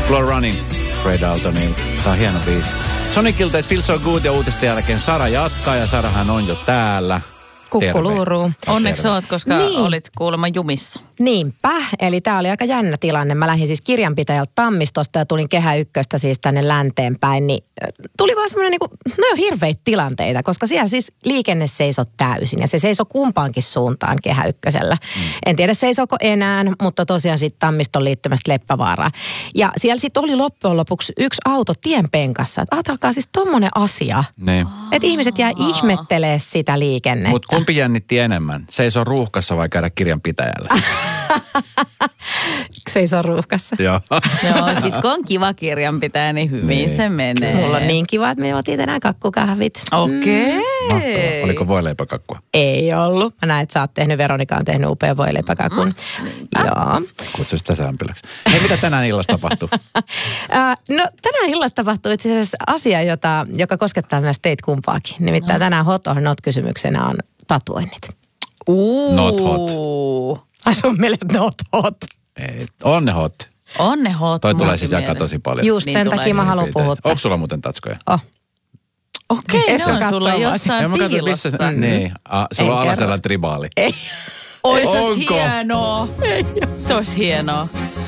Floor Running, Ray Daltonilta. Tämä on hieno biisi. Sonicilta, että Feel So Good ja uutisten jälkeen Sara jatkaa ja Sarahan on jo täällä. Kukkuluuruu. Onneksi oot, koska olit kuulemma jumissa. Niinpä, eli tää oli aika jännä tilanne. Mä lähdin siis kirjanpitäjältä Tammistosta ja tulin Kehä Ykköstä siis tänne länteen päin, niin tuli vaan semmoinen niinku, hirveitä tilanteita, koska siellä siis liikenne seisoi täysin ja se seisoi kumpaankin suuntaan Kehä Ykkösellä. En tiedä seisoiko enää, mutta tosiaan sitten Tammiston liittymästä Leppävaaraan. Ja siellä sitten oli loppujen lopuksi yksi auto tien penkassa. Että ajatelkaa siis tommonen asia, niin. että ihmiset jää ihmettelee sitä liikennettä. Mutta kumpi jännitti enemmän? Seisoo ruuhkassa vai käydä kirjanpitäjällä? Seisoo ruuhkassa. Joo. Joo, sit kun on kiva kirjanpitäjä, niin hyvin se menee. Mulla on niin kiva, että me otin tänään kakkukahvit. Okei. Mahtavaa. Oliko voileipäkakkua? Ei ollut. Mä näen, että sä oot tehnyt, Veronika on tehnyt upean voileipäkakun. Joo. Kutsu sitä sämpyläksi. Hei, mitä tänään illassa tapahtuu? No tänään illassa tapahtuu itse asiassa asia, joka koskettaa myös teitä kumpaakin. Nimittäin tänään hot or not -kysymyksenä on tatuoinnit. Not hot. Ai sun mielestä not hot? Ei, on ne hot. On ne hot. Toi tulee siis jakaa tosi paljon. Just niin sen takia mä haluan puhua tästä. Onko sulla muuten tatskoja? Okei, ne on sulla jossain piilossa. Niin, sulla on alasella tribaali. Ei. Ois hienoa. Se olisi hienoa.